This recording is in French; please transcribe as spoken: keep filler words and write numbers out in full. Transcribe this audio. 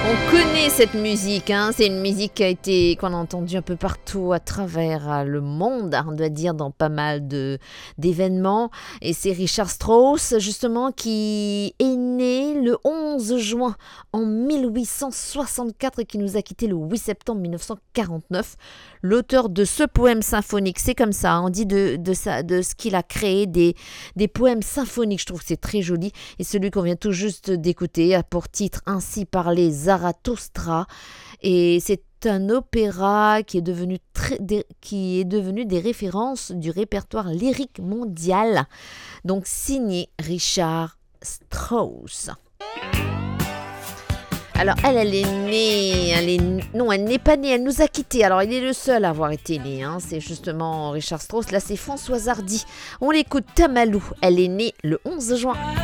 On connaît cette musique, hein. C'est une musique qui a été, qu'on a entendue un peu partout à travers euh, le monde, on doit dire, dans pas mal de, d'événements. Et c'est Richard Strauss, justement, qui est né le onze juin en mille huit cent soixante-quatre et qui nous a quittés le huit septembre mille neuf cent quarante-neuf. L'auteur de ce poème symphonique, c'est comme ça, on dit de, de, ça, de ce qu'il a créé, des, des poèmes symphoniques, je trouve que c'est très joli. Et celui qu'on vient tout juste d'écouter a pour titre Ainsi parlait Zarathustra. Et c'est un opéra qui est devenu très, des, qui est devenu des références du répertoire lyrique mondial. Donc signé Richard Strauss. Alors elle, elle est née, elle est, non, elle n'est pas née, elle nous a quittés. Alors il est le seul à avoir été né, hein, c'est justement Richard Strauss. Là c'est Françoise Hardy. On l'écoute, Tamalou. Elle est née le onze juin.